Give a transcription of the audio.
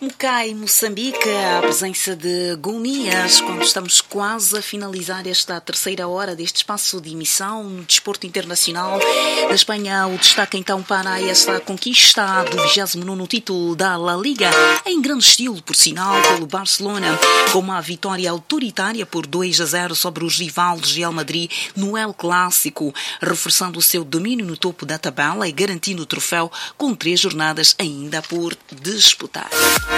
Mucay, Moçambique, a presença de Gonias, quando estamos quase a finalizar esta terceira hora deste espaço de emissão no desporto internacional. Da Espanha, o destaque então para esta conquista do 29º título da La Liga, em grande estilo, por sinal, pelo Barcelona, com uma vitória autoritária por 2-0 sobre os rivais Real Madrid no El Clásico, reforçando o seu domínio no topo da tabela e garantindo o troféu com 3 jornadas ainda por disputar.